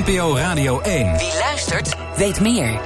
NPO Radio 1. Wie luistert, weet meer.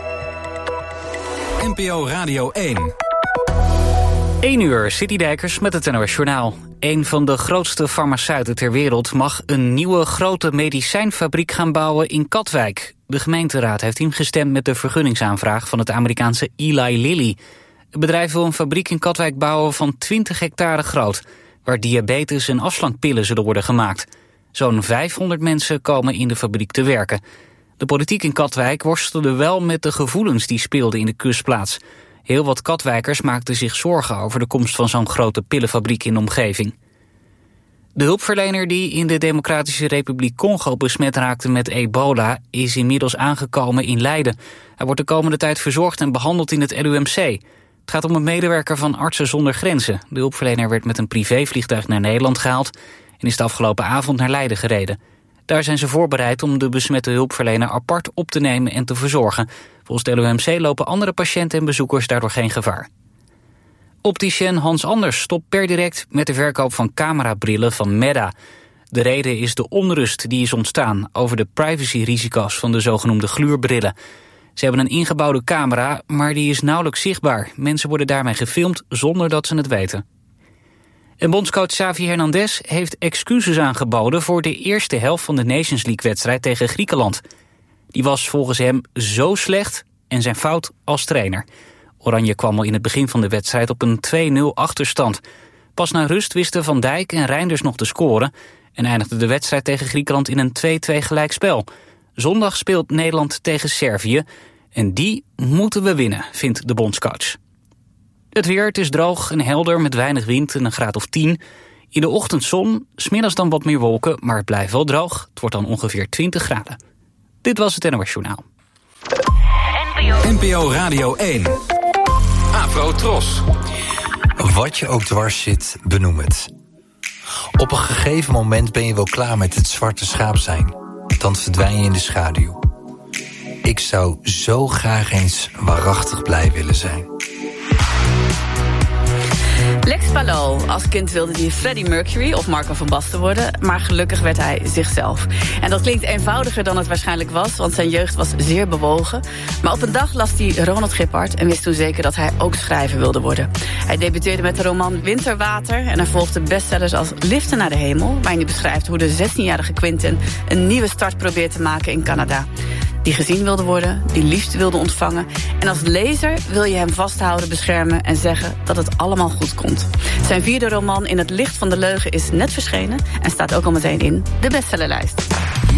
NPO Radio 1. 1 uur, City Dijkers met het NOS Journaal. Een van de grootste farmaceuten ter wereld mag een nieuwe grote medicijnfabriek gaan bouwen in Katwijk. De gemeenteraad heeft ingestemd met de vergunningsaanvraag van het Amerikaanse Eli Lilly. Het bedrijf wil een fabriek in Katwijk bouwen van 20 hectare groot, waar diabetes- en afslankpillen zullen worden gemaakt. Zo'n 500 mensen komen in de fabriek te werken. De politiek in Katwijk worstelde wel met de gevoelens die speelden in de kustplaats. Heel wat Katwijkers maakten zich zorgen over de komst van zo'n grote pillenfabriek in de omgeving. De hulpverlener die in de Democratische Republiek Congo besmet raakte met ebola is inmiddels aangekomen in Leiden. Hij wordt de komende tijd verzorgd en behandeld in het LUMC. Het gaat om een medewerker van Artsen zonder Grenzen. De hulpverlener werd met een privévliegtuig naar Nederland gehaald en is de afgelopen avond naar Leiden gereden. Daar zijn ze voorbereid om de besmette hulpverlener apart op te nemen en te verzorgen. Volgens de LUMC lopen andere patiënten en bezoekers daardoor geen gevaar. Opticien Hans Anders stopt per direct met de verkoop van camerabrillen van Meta. De reden is de onrust die is ontstaan over de privacyrisico's van de zogenoemde gluurbrillen. Ze hebben een ingebouwde camera, maar die is nauwelijks zichtbaar. Mensen worden daarmee gefilmd zonder dat ze het weten. En bondscoach Xavi Hernandez heeft excuses aangeboden voor de eerste helft van de Nations League-wedstrijd tegen Griekenland. Die was volgens hem zo slecht en zijn fout als trainer. Oranje kwam al in het begin van de wedstrijd op een 2-0 achterstand. Pas na rust wisten Van Dijk en Reinders nog te scoren en eindigde de wedstrijd tegen Griekenland in een 2-2 gelijkspel. Zondag speelt Nederland tegen Servië en die moeten we winnen, vindt de bondscoach. Het weer, het is droog en helder met weinig wind en een graad of 10. In de ochtend zon, 's middags dan wat meer wolken, maar het blijft wel droog. Het wordt dan ongeveer 20 graden. Dit was het NOS Journaal. NPO Radio 1. Afro Tros. Wat je ook dwars zit, benoem het. Op een gegeven moment ben je wel klaar met het zwarte schaap zijn. Dan verdwijn je in de schaduw. Ik zou zo graag eens waarachtig blij willen zijn. Lex Palou. Als kind wilde hij Freddie Mercury of Marco van Basten worden, maar gelukkig werd hij zichzelf. En dat klinkt eenvoudiger dan het waarschijnlijk was, want zijn jeugd was zeer bewogen. Maar op een dag las hij Ronald Gippard en wist toen zeker dat hij ook schrijver wilde worden. Hij debuteerde met de roman Winterwater en hij volgde bestsellers als Liften naar de hemel, waarin hij beschrijft hoe de 16-jarige Quentin een nieuwe start probeert te maken in Canada. Die gezien wilde worden, die liefde wilde ontvangen. En als lezer wil je hem vasthouden, beschermen en zeggen dat het allemaal goed komt. Zijn 4e roman In het licht van de leugen is net verschenen en staat ook al meteen in de bestsellerlijst.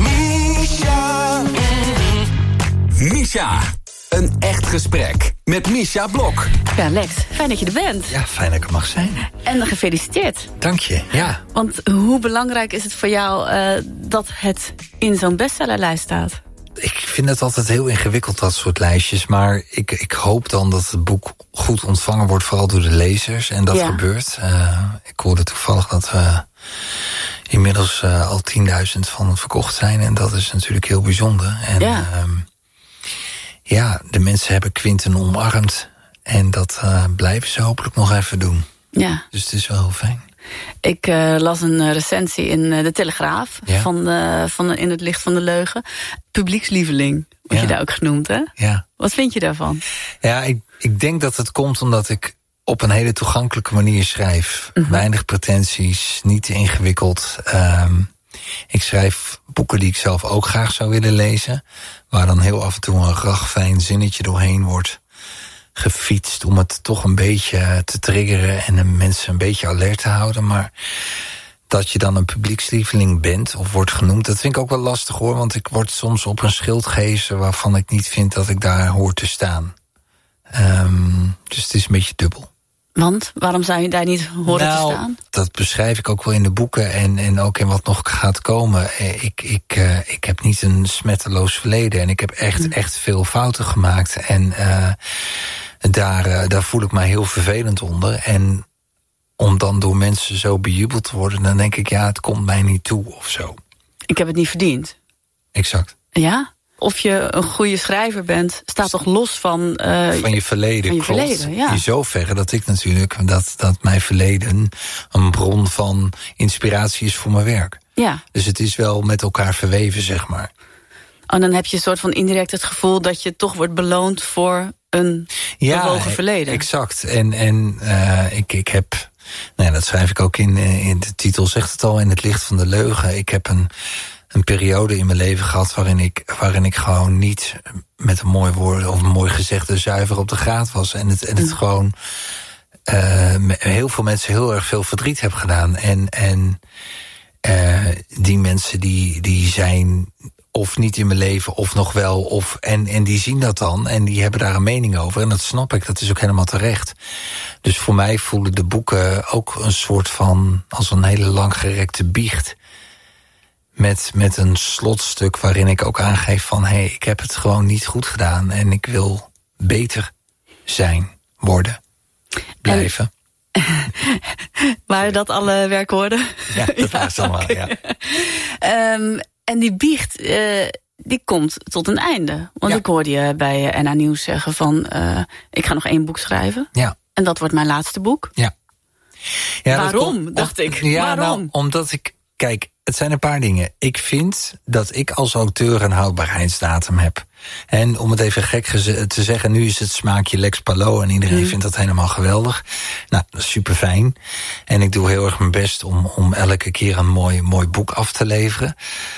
Misha. Een echt gesprek met Misha Blok. Ja, Lex, fijn dat je er bent. Ja, fijn dat ik er mag zijn. En gefeliciteerd. Dank je, ja. Want hoe belangrijk is het voor jou dat het in zo'n bestsellerlijst staat? Ik vind het altijd heel ingewikkeld, dat soort lijstjes. Maar ik hoop dan dat het boek goed ontvangen wordt, vooral door de lezers. En dat gebeurt. Ik hoorde toevallig dat we inmiddels al 10.000 van verkocht zijn. En dat is natuurlijk heel bijzonder. En de mensen hebben Quentin omarmd. En dat blijven ze hopelijk nog even doen. Ja. Dus het is wel heel fijn. Ik las een recensie in de Telegraaf van In het licht van de leugen. Publiekslieveling, word je daar ook genoemd, hè? Ja. Wat vind je daarvan? Ja, ik denk dat het komt omdat ik op een hele toegankelijke manier schrijf. Mm-hmm. Weinig pretenties, niet te ingewikkeld. Ik schrijf boeken die ik zelf ook graag zou willen lezen, waar dan heel af en toe een ragfijn zinnetje doorheen wordt gefietst om het toch een beetje te triggeren en de mensen een beetje alert te houden. Maar dat je dan een publiekslieveling bent of wordt genoemd, dat vind ik ook wel lastig hoor, want ik word soms op een schild gehezen waarvan ik niet vind dat ik daar hoor te staan. Dus het is een beetje dubbel. Want? Waarom zou je daar niet horen te staan? Dat beschrijf ik ook wel in de boeken en ook in wat nog gaat komen. Ik heb niet een smetteloos verleden en ik heb echt veel fouten gemaakt. En daar voel ik mij heel vervelend onder. En om dan door mensen zo bejubeld te worden, dan denk ik, het komt mij niet toe of zo. Ik heb het niet verdiend. Exact. Ja? Of je een goede schrijver bent, staat toch los van je verleden. Van je verleden, ja. In zoverre dat ik natuurlijk, dat mijn verleden een bron van inspiratie is voor mijn werk. Ja. Dus het is wel met elkaar verweven, zeg maar. En dan heb je een soort van indirect het gevoel dat je toch wordt beloond voor een bewogen verleden. Exact. En ik heb, nou ja, dat schrijf ik ook in de titel, zegt het al, in het licht van de leugen. Ik heb een periode in mijn leven gehad waarin ik gewoon niet met een mooi woord of een mooi gezegde zuiver op de graad was. En het gewoon heel veel mensen heel erg veel verdriet heb gedaan. En die mensen die zijn of niet in mijn leven, of nog wel, en die zien dat dan, en die hebben daar een mening over. En dat snap ik, dat is ook helemaal terecht. Dus voor mij voelen de boeken ook een soort van, als een hele langgerekte biecht, met een slotstuk waarin ik ook aangeef van, hey, ik heb het gewoon niet goed gedaan en ik wil beter zijn, worden, blijven. Waren dat alle werkwoorden? Ja, dat was allemaal, okay. Ja. En die biecht, die komt tot een einde. Want ik hoorde je bij NH Nieuws zeggen van, ik ga nog 1 boek schrijven. Ja. En dat wordt mijn laatste boek. Ja. Waarom, dacht ik? Ja, waarom? Nou, omdat ik, kijk, het zijn een paar dingen. Ik vind dat ik als auteur een houdbaarheidsdatum heb. En om het even gek te zeggen, nu is het smaakje Lex Palou en iedereen vindt dat helemaal geweldig. Nou, dat is super fijn. En ik doe heel erg mijn best om elke keer een mooi boek af te leveren.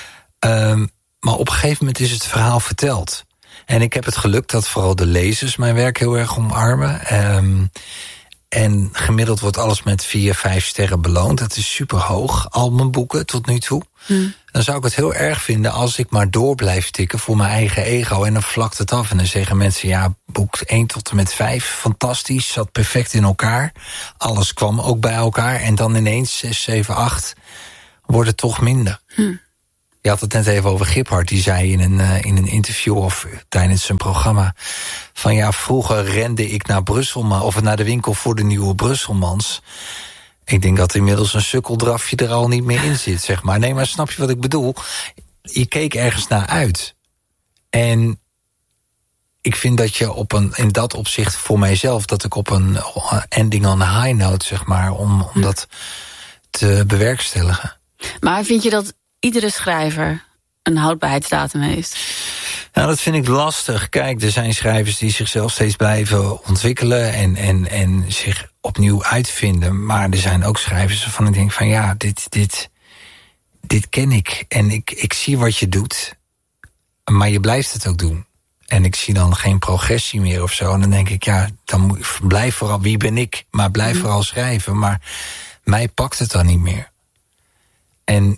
Maar op een gegeven moment is het verhaal verteld. En ik heb het geluk dat vooral de lezers mijn werk heel erg omarmen. En gemiddeld wordt alles met 4, 5 sterren beloond. Dat is super hoog, al mijn boeken tot nu toe. Dan zou ik het heel erg vinden als ik maar door blijf tikken voor mijn eigen ego. En dan vlakt het af en dan zeggen mensen, ja, boek 1 tot en met 5, fantastisch, zat perfect in elkaar. Alles kwam ook bij elkaar. En dan ineens 6, 7, 8 wordt het toch minder. Je had het net even over Giphart. Die zei in een interview of tijdens zijn programma van, ja, vroeger rende ik naar Brusselman of naar de winkel voor de nieuwe Brusselmans. Ik denk dat inmiddels een sukkeldrafje er al niet meer in zit, zeg maar. Nee, maar snap je wat ik bedoel? Je keek ergens naar uit. En ik vind dat je in dat opzicht voor mijzelf, dat ik op een ending on a high note, zeg maar, om dat te bewerkstelligen. Maar vind je dat iedere schrijver een houdbaarheidsdatum heeft? Nou, dat vind ik lastig. Kijk, er zijn schrijvers die zichzelf steeds blijven ontwikkelen en zich opnieuw uitvinden. Maar er zijn ook schrijvers waarvan ik denk van, ja, dit ken ik. En ik zie wat je doet, maar je blijft het ook doen. En ik zie dan geen progressie meer of zo. En dan denk ik, ja, dan blijf vooral, wie ben ik? Maar blijf vooral schrijven. Maar mij pakt het dan niet meer. En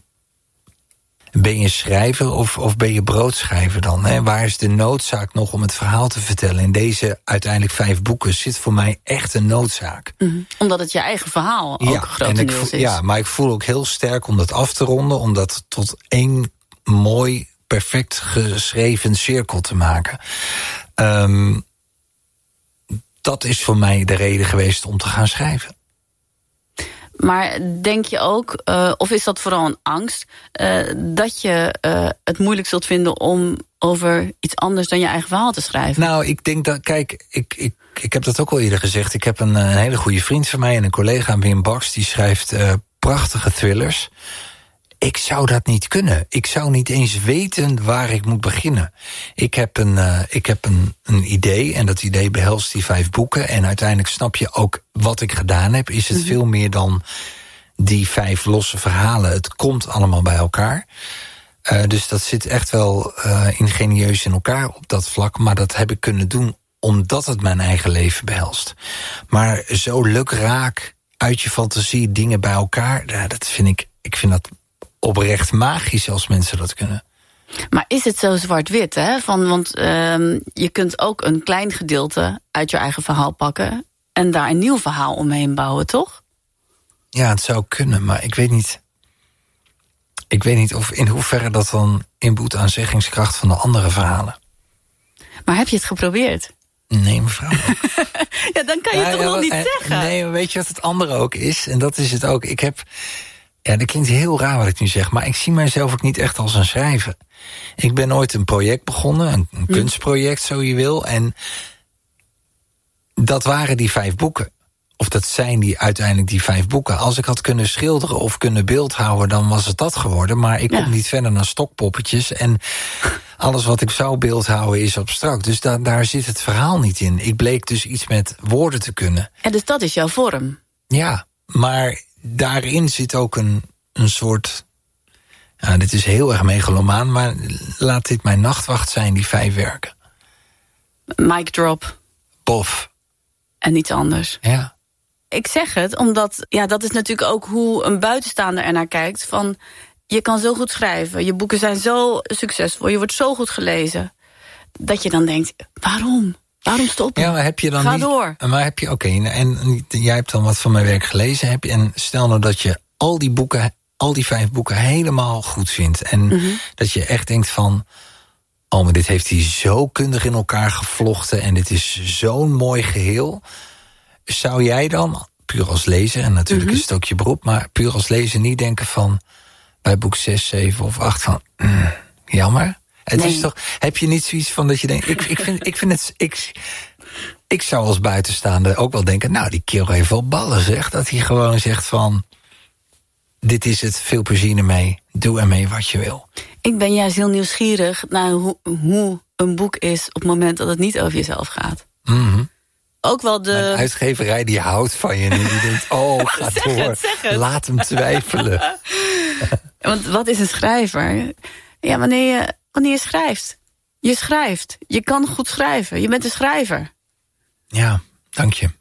ben je schrijver of ben je broodschrijver dan? Hè? Waar is de noodzaak nog om het verhaal te vertellen? In deze uiteindelijk 5 boeken zit voor mij echt een noodzaak. Omdat het je eigen verhaal ook grotendeels is. Ja, maar ik voel ook heel sterk om dat af te ronden, om dat tot 1 mooi, perfect geschreven cirkel te maken. Dat is voor mij de reden geweest om te gaan schrijven. Maar denk je ook, of is dat vooral een angst, dat je het moeilijk zult vinden om over iets anders dan je eigen verhaal te schrijven? Nou, ik denk dat, kijk, ik heb dat ook al eerder gezegd. Ik heb een hele goede vriend van mij en een collega, Wim Baks, die schrijft prachtige thrillers. Ik zou dat niet kunnen. Ik zou niet eens weten waar ik moet beginnen. Ik heb een idee en dat idee behelst die 5 boeken. En uiteindelijk snap je ook wat ik gedaan heb. Is het veel meer dan die 5 losse verhalen. Het komt allemaal bij elkaar. Dus dat zit echt wel ingenieus in elkaar op dat vlak. Maar dat heb ik kunnen doen omdat het mijn eigen leven behelst. Maar zo lukraak uit je fantasie dingen bij elkaar. Dat vind ik vind dat oprecht magisch als mensen dat kunnen. Maar is het zo zwart-wit, hè? Want je kunt ook een klein gedeelte uit je eigen verhaal pakken en daar een nieuw verhaal omheen bouwen, toch? Ja, het zou kunnen, maar ik weet niet. Ik weet niet of in hoeverre dat dan inboet aan zeggingskracht van de andere verhalen. Maar heb je het geprobeerd? Nee, mevrouw. Ja, dan kan je toch nog niet zeggen? Nee, maar weet je wat het andere ook is? En dat is het ook. Ja, dat klinkt heel raar wat ik nu zeg, maar ik zie mijzelf ook niet echt als een schrijver. Ik ben ooit een project begonnen, een kunstproject, zo je wil. En dat waren die 5 boeken. Of dat zijn uiteindelijk die 5 boeken. Als ik had kunnen schilderen of kunnen beeldhouden, dan was het dat geworden. Maar ik kom niet verder dan stokpoppetjes. En alles wat ik zou beeldhouden is abstract. Dus daar zit het verhaal niet in. Ik bleek dus iets met woorden te kunnen. En dus dat is jouw vorm? Ja, maar daarin zit ook een soort... Ja, dit is heel erg megalomaan, maar laat dit mijn nachtwacht zijn, die 5 werken. Mic drop. Bof. En niets anders. Ja. Ik zeg het, omdat dat is natuurlijk ook hoe een buitenstaander ernaar kijkt. Van, je kan zo goed schrijven, je boeken zijn zo succesvol, je wordt zo goed gelezen. Dat je dan denkt, waarom? Waarom stoppen? Ja, maar heb je dan Ga niet, door. Maar heb je, en jij hebt dan wat van mijn werk gelezen. En stel nou dat je al die 5 boeken helemaal goed vindt. En dat je echt denkt van... oh, maar dit heeft hij zo kundig in elkaar gevlochten... en dit is zo'n mooi geheel. Zou jij dan, puur als lezer... en natuurlijk is het ook je beroep... maar puur als lezer niet denken van... bij boek 6, 7 of 8 van... jammer? Het is toch, heb je niet zoiets van dat je denkt... Ik zou als buitenstaander ook wel denken... nou, die kerel heeft wel ballen, zeg. Dat hij gewoon zegt van... dit is het, veel plezier ermee. Doe ermee wat je wil. Ik ben juist heel nieuwsgierig naar hoe een boek is... op het moment dat het niet over jezelf gaat. Ook wel de... Een uitgeverij die houdt van je. En die denkt, ga door. Zeg het. Laat hem twijfelen. Want wat is een schrijver? Ja, wanneer je schrijft. Je schrijft. Je kan goed schrijven. Je bent een schrijver. Ja, dank je.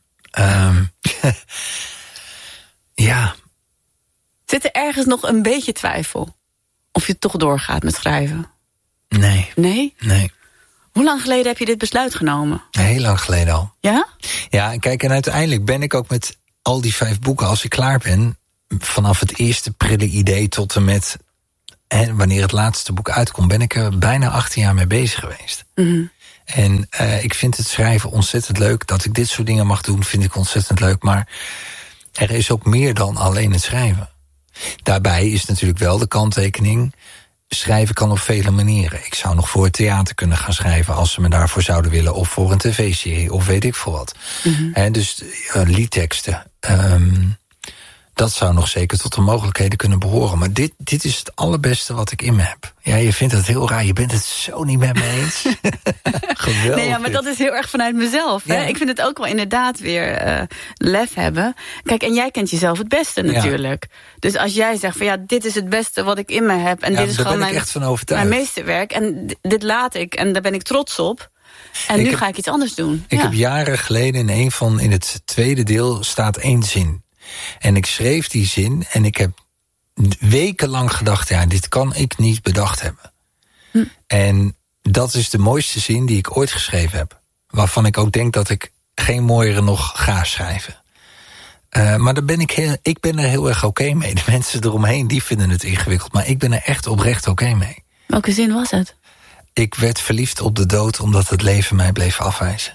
Ja. Zit er ergens nog een beetje twijfel? Of je toch doorgaat met schrijven? Nee. Nee? Nee. Hoe lang geleden heb je dit besluit genomen? Heel lang geleden al. Ja? Ja, kijk, en uiteindelijk ben ik ook met al die 5 boeken... als ik klaar ben, vanaf het eerste prille idee tot en met... wanneer het laatste boek uitkomt... ben ik er bijna 18 jaar mee bezig geweest. En ik vind het schrijven ontzettend leuk. Dat ik dit soort dingen mag doen, vind ik ontzettend leuk. Maar er is ook meer dan alleen het schrijven. Daarbij is natuurlijk wel de kanttekening... schrijven kan op vele manieren. Ik zou nog voor het theater kunnen gaan schrijven... als ze me daarvoor zouden willen. Of voor een tv-serie, of weet ik veel wat. Dus liedteksten... dat zou nog zeker tot de mogelijkheden kunnen behoren. Maar dit is het allerbeste wat ik in me heb. Ja, je vindt het heel raar. Je bent het zo niet met me eens. Geweldig. Nee, ja, maar dat is heel erg vanuit mezelf. Hè? Ja. Ik vind het ook wel inderdaad weer lef hebben. Kijk, en jij kent jezelf het beste natuurlijk. Ja. Dus als jij zegt van dit is het beste wat ik in me heb... en dit is gewoon mijn meesterwerk... en dit laat ik en daar ben ik trots op... en nu ga ik iets anders doen. Ik heb jaren geleden in het tweede deel staat 1 zin... En ik schreef die zin en ik heb wekenlang gedacht... dit kan ik niet bedacht hebben. En dat is de mooiste zin die ik ooit geschreven heb. Waarvan ik ook denk dat ik geen mooiere nog ga schrijven. Maar daar ben ik ben er heel erg oké mee. De mensen eromheen die vinden het ingewikkeld. Maar ik ben er echt oprecht oké mee. Welke zin was het? Ik werd verliefd op de dood omdat het leven mij bleef afwijzen.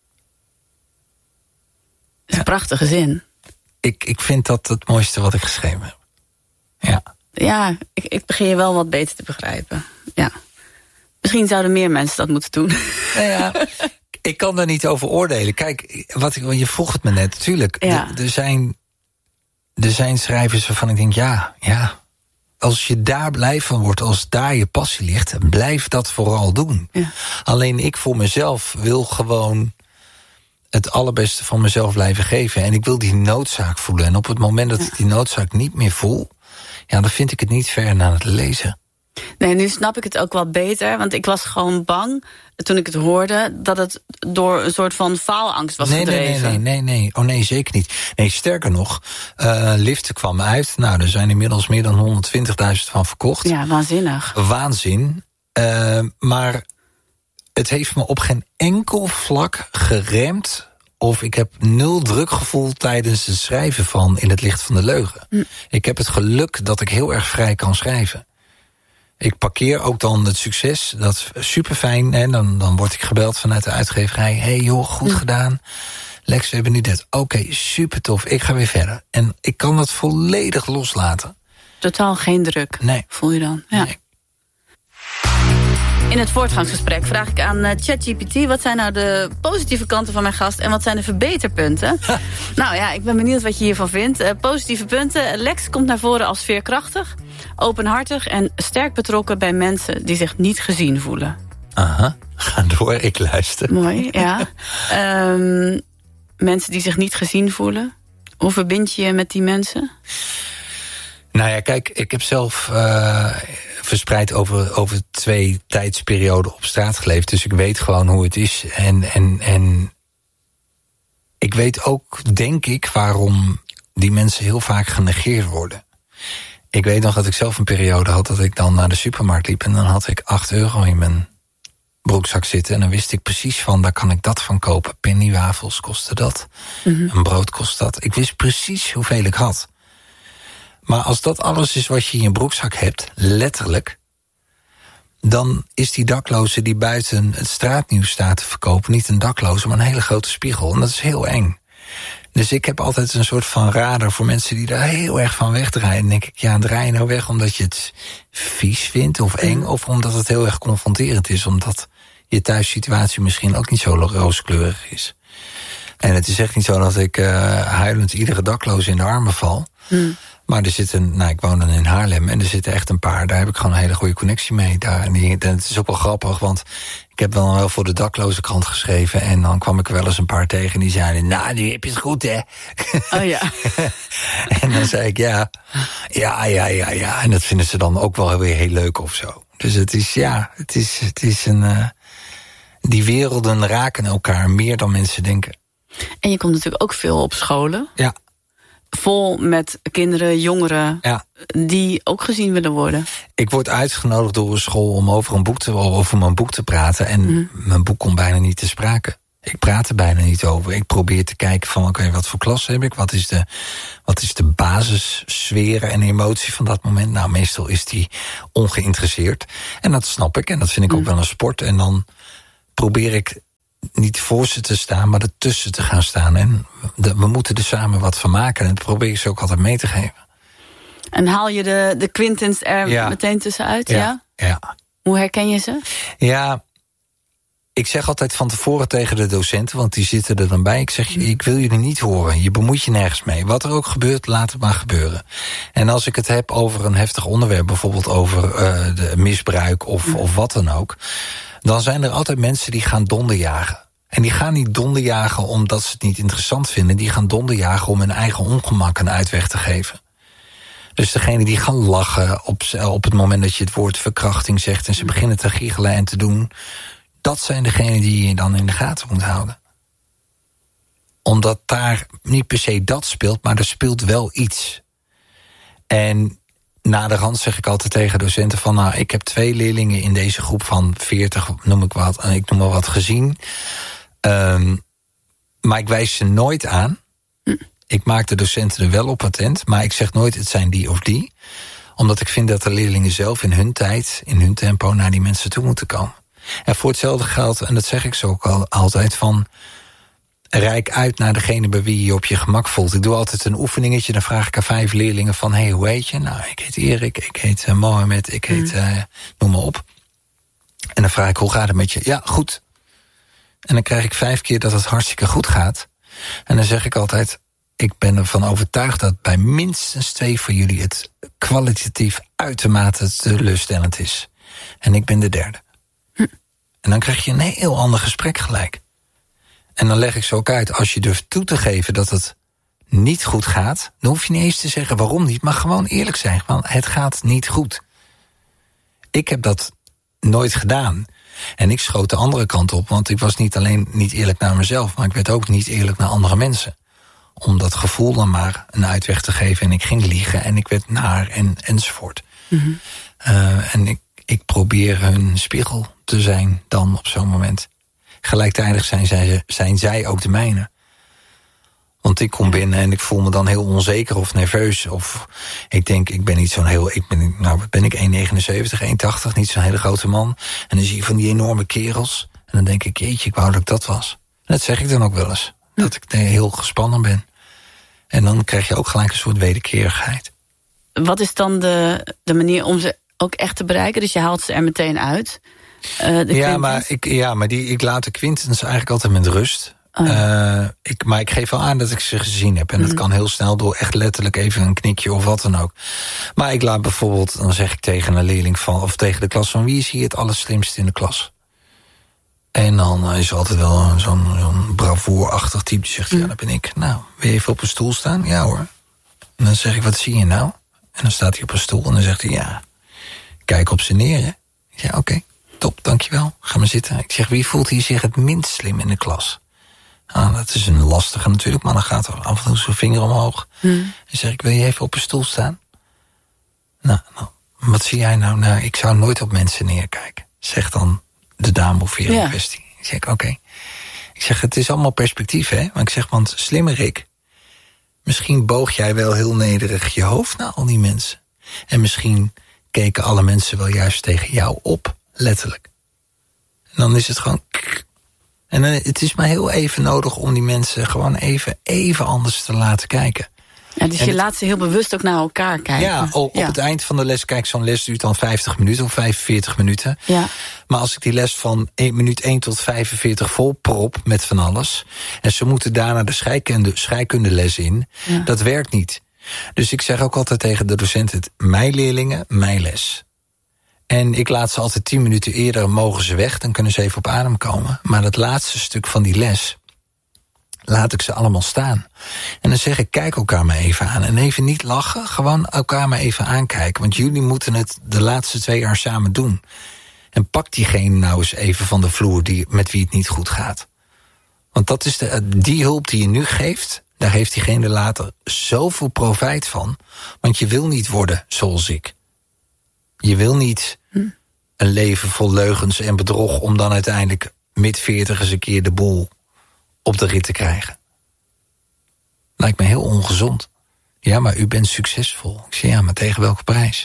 Dat is een prachtige zin. Ik vind dat het mooiste wat ik geschreven heb. Ja. Ja, ik begin je wel wat beter te begrijpen. Ja. Misschien zouden meer mensen dat moeten doen. Nou ja, ik kan daar niet over oordelen. Kijk, je vroeg het me net. Natuurlijk, er zijn schrijvers waarvan ik denk... ja, als je daar blij van wordt, als daar je passie ligt... blijf dat vooral doen. Ja. Alleen ik voor mezelf wil gewoon... het allerbeste van mezelf blijven geven. En ik wil die noodzaak voelen. En op het moment dat ik die noodzaak niet meer voel... dan vind ik het niet ver naar het lezen. Nee, nu snap ik het ook wel beter. Want ik was gewoon bang, toen ik het hoorde... dat het door een soort van faalangst was gedreven. Nee. Oh nee, zeker niet. Nee, sterker nog, Liften kwam uit. Nou, er zijn inmiddels meer dan 120.000 van verkocht. Ja, waanzinnig. Waanzin. Maar... het heeft me op geen enkel vlak geremd... of ik heb 0 drukgevoel tijdens het schrijven van In het licht van de leugen. Ik heb het geluk dat ik heel erg vrij kan schrijven. Ik parkeer ook dan het succes, dat is super fijn. En dan word ik gebeld vanuit de uitgeverij. Hey joh, goed gedaan. Lex, we hebben nu dit. Oké, super tof, ik ga weer verder. En ik kan dat volledig loslaten. Totaal geen druk, voel je dan? Ja. Nee. In het voortgangsgesprek vraag ik aan ChatGPT... wat zijn nou de positieve kanten van mijn gast... en wat zijn de verbeterpunten? Nou ja, ik ben benieuwd wat je hiervan vindt. Positieve punten. Lex komt naar voren als veerkrachtig. Openhartig en sterk betrokken bij mensen die zich niet gezien voelen. Aha, ga door, ik luister. Mooi, ja. Mensen die zich niet gezien voelen. Hoe verbind je je met die mensen? Nou ja, kijk, ik heb zelf verspreid over 2 tijdsperioden op straat geleefd. Dus ik weet gewoon hoe het is. En ik weet ook, denk ik, waarom die mensen heel vaak genegeerd worden. Ik weet nog dat ik zelf een periode had dat ik dan naar de supermarkt liep en dan had ik €8 in mijn broekzak zitten. En dan wist ik precies van, daar kan ik dat van kopen. Pennywafels kostte dat. Een brood kost dat. Ik wist precies hoeveel ik had. Maar als dat alles is wat je in je broekzak hebt, letterlijk, dan is die dakloze die buiten het straatnieuws staat te verkopen niet een dakloze, maar een hele grote spiegel. En dat is heel eng. Dus ik heb altijd een soort van radar voor mensen die daar heel erg van wegdraaien. En denk ik, ja, draai je nou weg omdat je het vies vindt of eng, of omdat het heel erg confronterend is, omdat je thuissituatie misschien ook niet zo rooskleurig is. En het is echt niet zo dat ik huilend iedere dakloze in de armen val. Maar er zitten, ik woon dan in Haarlem en er zitten echt een paar, daar heb ik gewoon een hele goede connectie mee. En het is ook wel grappig, want ik heb wel voor de dakloze krant geschreven en dan kwam ik er wel eens een paar tegen die zeiden, nou, nu heb je het goed, hè? Oh ja. En dan zei ik, ja. En dat vinden ze dan ook wel weer heel leuk of zo. Dus het is een, die werelden raken elkaar meer dan mensen denken. En je komt natuurlijk ook veel op scholen. Ja. Vol met kinderen, jongeren, die ook gezien willen worden. Ik word uitgenodigd door een school om over mijn boek te praten. En mijn boek komt bijna niet te sprake. Ik praat er bijna niet over. Ik probeer te kijken van, oké, wat voor klas heb ik? Wat is de basissfeer en emotie van dat moment? Nou, meestal is die ongeïnteresseerd. En dat snap ik. En dat vind ik ook wel een sport. En dan probeer ik niet voor ze te staan, maar ertussen te gaan staan. En we moeten er samen wat van maken. En dat probeer ik ze ook altijd mee te geven. En haal je de Quintens er meteen tussenuit? Ja. Hoe herken je ze? Ja, ik zeg altijd van tevoren tegen de docenten, want die zitten er dan bij. Ik zeg, ik wil jullie niet horen. Je bemoeit je nergens mee. Wat er ook gebeurt, laat het maar gebeuren. En als ik het heb over een heftig onderwerp, bijvoorbeeld over de misbruik of wat dan ook, dan zijn er altijd mensen die gaan donderjagen. En die gaan niet donderjagen omdat ze het niet interessant vinden. Die gaan donderjagen om hun eigen ongemak een uitweg te geven. Dus degene die gaan lachen op het moment dat je het woord verkrachting zegt en ze beginnen te giechelen en te doen, dat zijn degenen die je dan in de gaten moet houden. Omdat daar niet per se dat speelt, maar er speelt wel iets. En naderhand zeg ik altijd tegen docenten van, nou, ik heb 2 leerlingen in deze groep van 40, noem ik maar wat gezien. Maar ik wijs ze nooit aan. Ik maak de docenten er wel op attent, maar ik zeg nooit het zijn die of die. Omdat ik vind dat de leerlingen zelf in hun tijd, in hun tempo naar die mensen toe moeten komen. En voor hetzelfde geldt, en dat zeg ik zo ook altijd, van reik uit naar degene bij wie je op je gemak voelt. Ik doe altijd een oefeningetje, dan vraag ik aan 5 leerlingen van, hey, hoe heet je? Nou, ik heet Erik, ik heet Mohammed, ik heet, noem maar op. En dan vraag ik, hoe gaat het met je? Ja, goed. En dan krijg ik 5 keer dat het hartstikke goed gaat. En dan zeg ik altijd, ik ben ervan overtuigd dat bij minstens 2 van jullie het kwalitatief uitermate teleurstellend is. En ik ben de 3e. En dan krijg je een heel ander gesprek gelijk. En dan leg ik ze ook uit, als je durft toe te geven dat het niet goed gaat, dan hoef je niet eens te zeggen waarom niet, maar gewoon eerlijk zijn. Want het gaat niet goed. Ik heb dat nooit gedaan. En ik schoot de andere kant op, want ik was niet alleen niet eerlijk naar mezelf, maar ik werd ook niet eerlijk naar andere mensen. Om dat gevoel dan maar een uitweg te geven. En ik ging liegen en ik werd naar enzovoort. En ik probeer hun spiegel te zijn dan op zo'n moment. Gelijktijdig zijn zij ook de mijne. Want ik kom binnen en ik voel me dan heel onzeker of nerveus. Of ik denk, ik ben niet zo'n heel... ben ik 1,79, 1,80, niet zo'n hele grote man. En dan zie je van die enorme kerels. En dan denk ik, jeetje, ik wou dat ik dat was. En dat zeg ik dan ook wel eens. Dat ik heel gespannen ben. En dan krijg je ook gelijk een soort wederkerigheid. Wat is dan de manier om ze ook echt te bereiken? Dus je haalt ze er meteen uit. Maar ik laat de Quintens eigenlijk altijd met rust. Maar ik geef wel aan dat ik ze gezien heb. En dat kan heel snel door echt letterlijk even een knikje of wat dan ook. Maar ik laat bijvoorbeeld, dan zeg ik tegen een leerling of tegen de klas van wie is hier het allerslimste in de klas? En dan is er altijd wel zo'n bravoerachtig type die zegt, ja, dat ben ik. Nou, wil je even op een stoel staan? Ja hoor. En dan zeg ik, wat zie je nou? En dan staat hij op een stoel en dan zegt hij, ja, kijk op z'n neer, hè? Ik zeg, oké, top, dankjewel. Ga maar zitten. Ik zeg, wie voelt hier zich het minst slim in de klas? Nou, dat is een lastige natuurlijk, maar dan gaat er af en toe zijn vinger omhoog. En zeg ik, wil je even op een stoel staan? Nou, wat zie jij nou? Nou, ik zou nooit op mensen neerkijken. Zegt dan de dame of weer in kwestie. Ik zeg, oké. Ik zeg, het is allemaal perspectief, hè? Maar ik zeg, want slimmerik, misschien boog jij wel heel nederig je hoofd naar al die mensen. En misschien keken alle mensen wel juist tegen jou op, letterlijk. En dan is het gewoon... En het is maar heel even nodig om die mensen gewoon even anders te laten kijken. Ja, dus je laat ze heel bewust ook naar elkaar kijken. Ja, op het eind van de les, kijk, zo'n les duurt dan 50 minuten of 45 minuten. Ja. Maar als ik die les van minuut 1 tot 45 volprop met van alles, en ze moeten daarna de scheikundeles in, dat werkt niet. Dus ik zeg ook altijd tegen de docenten, mijn leerlingen, mijn les. En ik laat ze altijd 10 minuten eerder, mogen ze weg, dan kunnen ze even op adem komen. Maar dat laatste stuk van die les laat ik ze allemaal staan. En dan zeg ik, kijk elkaar maar even aan. En even niet lachen, gewoon elkaar maar even aankijken. Want jullie moeten het de laatste 2 jaar samen doen. En pak diegene nou eens even van de vloer met wie het niet goed gaat. Want dat is die hulp die je nu geeft, daar heeft diegene later zoveel profijt van. Want je wil niet worden zoals ik. Je wil niet een leven vol leugens en bedrog om dan uiteindelijk mid-40 eens een keer de boel op de rit te krijgen. Lijkt me heel ongezond. Ja, maar u bent succesvol. Ik zeg, ja, maar tegen welke prijs?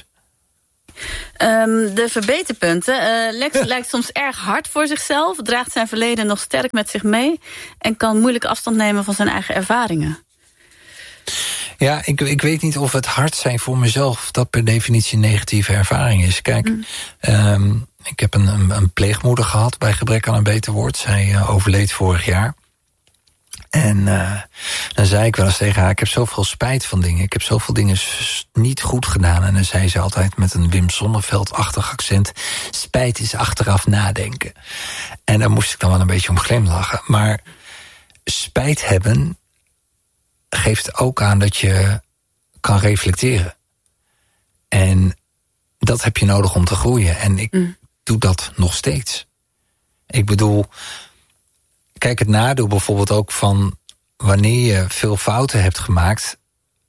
De verbeterpunten. Lex lijkt soms erg hard voor zichzelf, draagt zijn verleden nog sterk met zich mee en kan moeilijk afstand nemen van zijn eigen ervaringen. Ja, ik weet niet of het hard zijn voor mezelf dat per definitie een negatieve ervaring is. Kijk, ik heb een pleegmoeder gehad bij gebrek aan een beter woord. Zij overleed vorig jaar. En dan zei ik wel eens tegen haar, ik heb zoveel spijt van dingen. Ik heb zoveel dingen niet goed gedaan. En dan zei ze altijd met een Wim Sonneveld-achtig accent, spijt is achteraf nadenken. En daar moest ik dan wel een beetje om glimlachen. Maar spijt hebben geeft ook aan dat je kan reflecteren. En dat heb je nodig om te groeien. En ik doe dat nog steeds. Ik bedoel, kijk, het nadeel bijvoorbeeld ook van wanneer je veel fouten hebt gemaakt,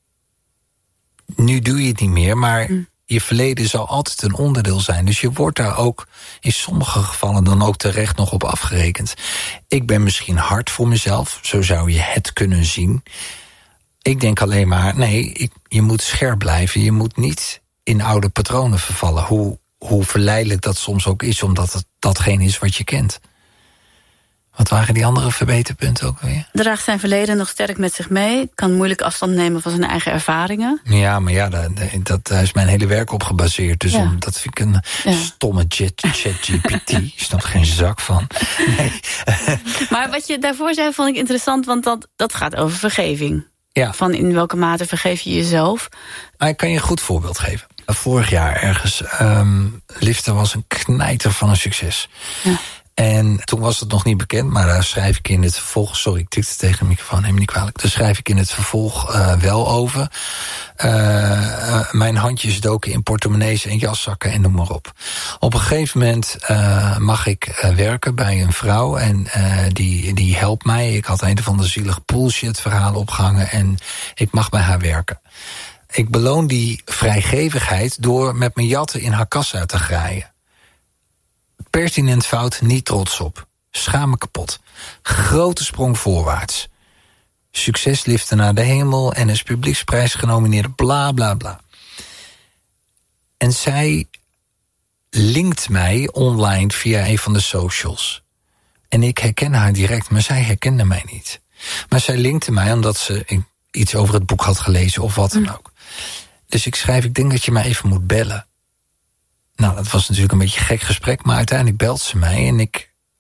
nu doe je het niet meer, maar je verleden zal altijd een onderdeel zijn. Dus je wordt daar ook in sommige gevallen dan ook terecht nog op afgerekend. Ik ben misschien hard voor mezelf, zo zou je het kunnen zien. Ik denk alleen maar, nee, je moet scherp blijven. Je moet niet in oude patronen vervallen. Hoe verleidelijk dat soms ook is, omdat het datgene is wat je kent. Wat waren die andere verbeterpunten ook weer? Draagt zijn verleden nog sterk met zich mee. Kan moeilijk afstand nemen van zijn eigen ervaringen. Ja, maar ja, daar is mijn hele werk op gebaseerd. Dus dat vind ik een stomme ChatGPT. Je snapt geen zak van. Nee. Maar wat je daarvoor zei vond ik interessant, want dat gaat over vergeving. Ja. Van in welke mate vergeef je jezelf? Ik kan je een goed voorbeeld geven. Vorig jaar ergens, Lifter was een knijter van een succes. Ja. En toen was het nog niet bekend, maar daar schrijf ik in het vervolg... Sorry, ik tikte tegen de microfoon, neem me niet kwalijk. Daar schrijf ik in het vervolg wel over. Mijn handjes doken in portemonnees en jaszakken en noem maar op. Op een gegeven moment mag ik werken bij een vrouw en die helpt mij. Ik had een van de zielige bullshit verhalen opgehangen en ik mag bij haar werken. Ik beloon die vrijgevigheid door met mijn jatten in haar kassa te graaien. Pertinent fout, niet trots op. Schaam me kapot. Grote sprong voorwaarts. Succesliften naar de hemel, NS Publieksprijs genomineerd, bla bla bla. En zij linkt mij online via een van de socials. En ik herken haar direct, maar zij herkende mij niet. Maar zij linkte mij omdat ze iets over het boek had gelezen of wat dan ook. Dus ik schrijf, ik denk dat je mij even moet bellen. Nou, dat was natuurlijk een beetje een gek gesprek, maar uiteindelijk belt ze mij en ik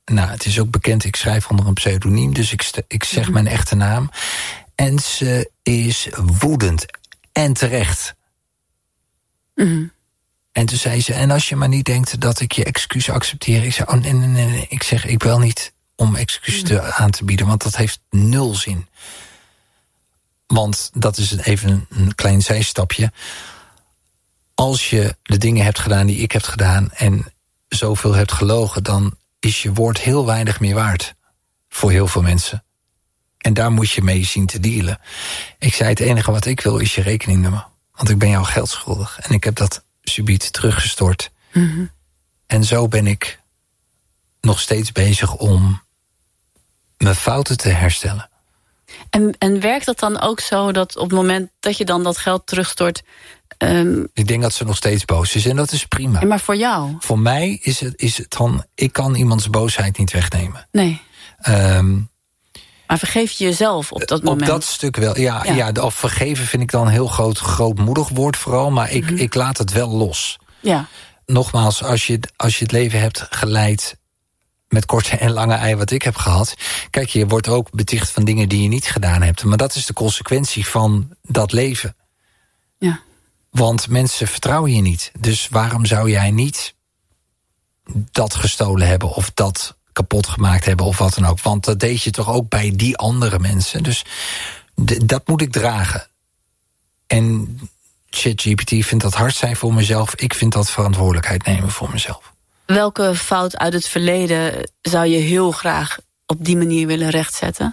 het is ook bekend, ik schrijf onder een pseudoniem, dus ik zeg mijn echte naam. En ze is woedend. En terecht. Mm-hmm. En toen zei ze, en als je maar niet denkt dat ik je excuus accepteer. Ik zei, nee. Ik zeg, ik wil niet om excuus aan te bieden, want dat heeft 0 zin. Want dat is even een klein zijstapje. Als je de dingen hebt gedaan die ik heb gedaan en zoveel hebt gelogen, dan is je woord heel weinig meer waard voor heel veel mensen. En daar moet je mee zien te dealen. Ik zei, het enige wat ik wil is je rekeningnummer. Want ik ben jou geld schuldig. En ik heb dat subiet teruggestort. Mm-hmm. En zo ben ik nog steeds bezig om mijn fouten te herstellen. En werkt dat dan ook zo dat op het moment dat je dan dat geld terugstort... Ik denk dat ze nog steeds boos is en dat is prima. Ja, maar voor jou? Voor mij is het dan... Ik kan iemands boosheid niet wegnemen. Nee. Maar vergeef je jezelf op dat moment? Op dat stuk wel, ja. Of vergeven vind ik dan een heel grootmoedig woord vooral. Maar ik laat het wel los. Ja. Nogmaals, als je het leven hebt geleid met korte en lange ei wat ik heb gehad. Kijk, je wordt ook beticht van dingen die je niet gedaan hebt. Maar dat is de consequentie van dat leven. Ja. Want mensen vertrouwen je niet. Dus waarom zou jij niet dat gestolen hebben of dat kapot gemaakt hebben of wat dan ook? Want dat deed je toch ook bij die andere mensen. Dus dat moet ik dragen. En ChatGPT vindt dat hard zijn voor mezelf. Ik vind dat verantwoordelijkheid nemen voor mezelf. Welke fout uit het verleden zou je heel graag op die manier willen rechtzetten?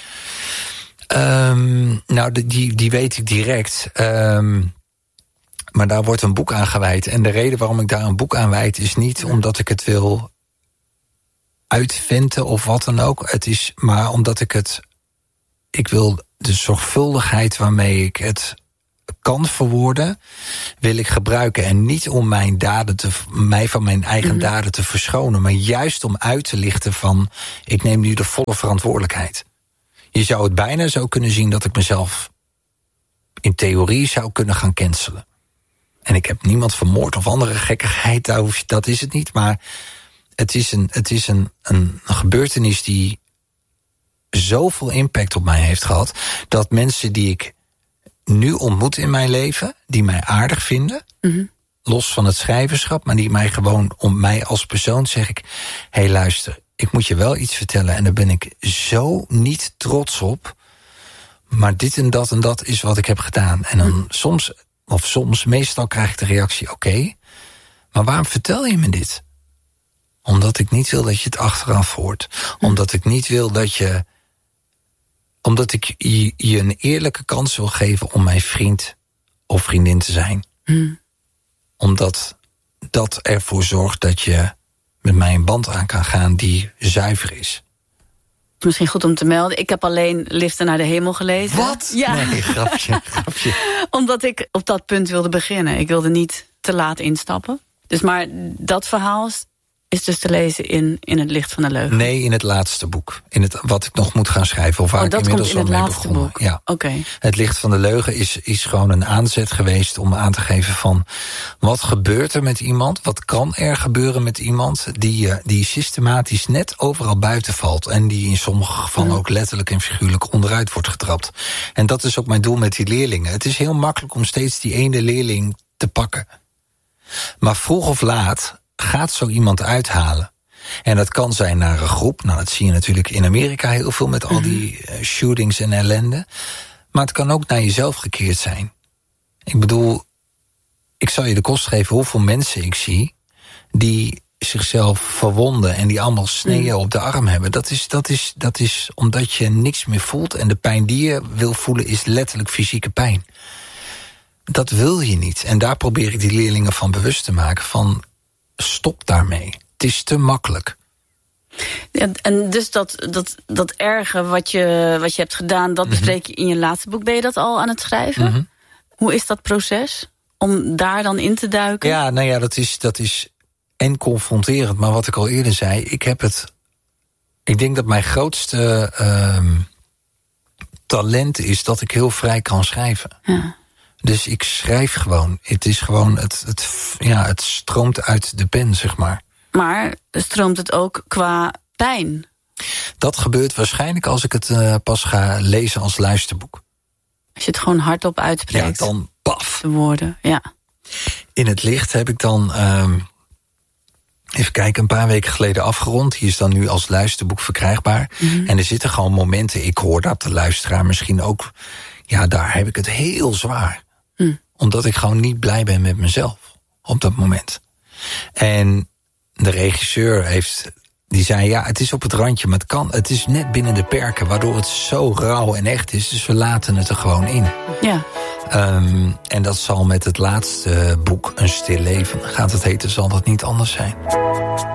Die weet ik direct. Maar daar wordt een boek aan gewijd. En de reden waarom ik daar een boek aan wijd is niet omdat ik het wil uitventen of wat dan ook. Het is maar omdat ik wil de zorgvuldigheid waarmee ik het kan verwoorden, wil ik gebruiken. En niet om mij van mijn eigen daden te verschonen, maar juist om uit te lichten van, ik neem nu de volle verantwoordelijkheid. Je zou het bijna zo kunnen zien dat ik mezelf in theorie zou kunnen gaan cancelen. En ik heb niemand vermoord of andere gekkigheid, dat is het niet. Maar het is een gebeurtenis die zoveel impact op mij heeft gehad, dat mensen die ik nu ontmoet in mijn leven, die mij aardig vinden, los van het schrijverschap, maar die mij gewoon om mij als persoon zeg ik, hé, luister, ik moet je wel iets vertellen en daar ben ik zo niet trots op, maar dit en dat is wat ik heb gedaan. En dan meestal krijg ik de reactie, oké, maar waarom vertel je me dit? Omdat ik niet wil dat je het achteraf hoort. Omdat ik niet wil omdat ik je een eerlijke kans wil geven om mijn vriend of vriendin te zijn. Omdat dat ervoor zorgt dat je met mij een band aan kan gaan die zuiver is. Misschien goed om te melden. Ik heb alleen Liften naar de hemel gelezen. Wat? Ja. Nee, grapje. Omdat ik op dat punt wilde beginnen. Ik wilde niet te laat instappen. Dus maar dat verhaal is dus te lezen in Het Licht van de Leugen. Nee, in het laatste boek. Wat ik nog moet gaan schrijven. Of waar ik inmiddels al mee begonnen. Boek. Ja. Okay. Het Licht van de Leugen is gewoon een aanzet geweest om aan te geven van, wat gebeurt er met iemand? Wat kan er gebeuren met iemand die systematisch net overal buiten valt en die in sommige gevallen ook letterlijk en figuurlijk onderuit wordt getrapt. En dat is ook mijn doel met die leerlingen. Het is heel makkelijk om steeds die ene leerling te pakken. Maar vroeg of laat gaat zo iemand uithalen. En dat kan zijn naar een groep. Nou, dat zie je natuurlijk in Amerika heel veel met al die shootings en ellende. Maar het kan ook naar jezelf gekeerd zijn. Ik bedoel, ik zal je de kost geven hoeveel mensen ik zie die zichzelf verwonden en die allemaal sneeën op de arm hebben. Dat is omdat je niks meer voelt en de pijn die je wil voelen is letterlijk fysieke pijn. Dat wil je niet. En daar probeer ik die leerlingen van bewust te maken van, stop daarmee. Het is te makkelijk. Ja, en dus dat erge wat je hebt gedaan, dat bespreek je in je laatste boek. Ben je dat al aan het schrijven? Hoe is dat proces? Om daar dan in te duiken? Ja, nou ja, dat is en confronterend. Maar wat ik al eerder zei, ik denk dat mijn grootste talent is dat ik heel vrij kan schrijven. Ja. Dus ik schrijf gewoon. Het is gewoon, het stroomt uit de pen, zeg maar. Maar stroomt het ook qua pijn? Dat gebeurt waarschijnlijk als ik het pas ga lezen als luisterboek. Als je het gewoon hardop uitspreekt. Ja, dan paf. De woorden, ja. In het licht heb ik dan, even kijken, een paar weken geleden afgerond. Die is dan nu als luisterboek verkrijgbaar. Mm-hmm. En er zitten gewoon momenten, ik hoor dat de luisteraar misschien ook... Ja, daar heb ik het heel zwaar. Omdat ik gewoon niet blij ben met mezelf op dat moment. En de regisseur die zei, ja, het is op het randje, maar het is net binnen de perken, waardoor het zo rauw en echt is. Dus we laten het er gewoon in. Ja. En dat zal met het laatste boek, Een Stil Leven, gaat het heten, zal dat niet anders zijn.